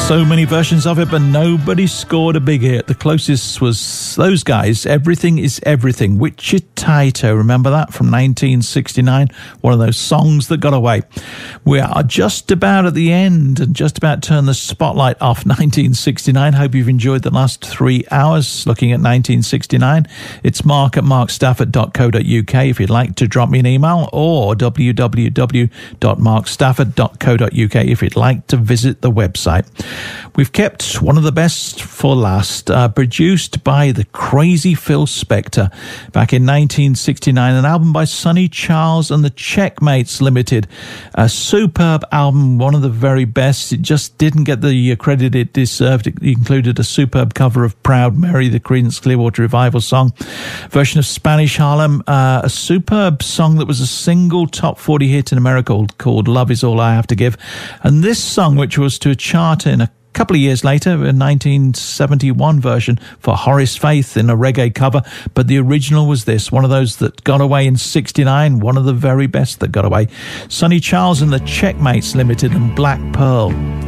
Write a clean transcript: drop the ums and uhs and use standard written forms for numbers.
So many versions of it, but nobody scored a big hit. The closest was those guys, Everything is Everything, Wichita. Remember that from 1969? One of those songs that got away. We are just about at the end and just about to turn the spotlight off 1969. Hope you've enjoyed the last 3 hours looking at 1969. It's mark at markstafford.co.uk if you'd like to drop me an email, or www.markstafford.co.uk if you'd like to visit the website. We've kept one of the best for last, produced by the crazy Phil Spector back in 1969, an album by Sonny Charles and the Checkmates Limited. A superb album, one of the very best. It just didn't get the credit it deserved. It included a superb cover of Proud Mary, the Creedence Clearwater Revival song, version of Spanish Harlem, a superb song that was a single top 40 hit in America called Love Is All I Have to Give, and this song, which was to a chart in a couple of years later, a 1971 version for Horace Faith in a reggae cover, but the original was this, one of those that got away in 69, one of the very best that got away. Sonny Charles and the Checkmates Limited and Black Pearl.